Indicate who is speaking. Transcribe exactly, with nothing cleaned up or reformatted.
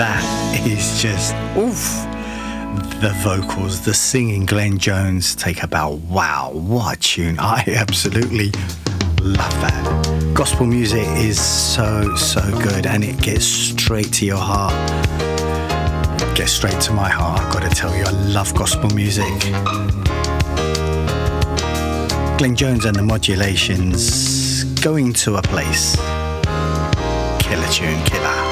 Speaker 1: That is just oof. The vocals, the singing, Glenn Jones, take about wow, what a tune. I absolutely love that. Gospel music is so, so good, and it gets straight to your heart. It gets straight to my heart, I've got to tell you, I love gospel music. Glenn Jones and the Modulations, Going to a Place. Killer tune, killer.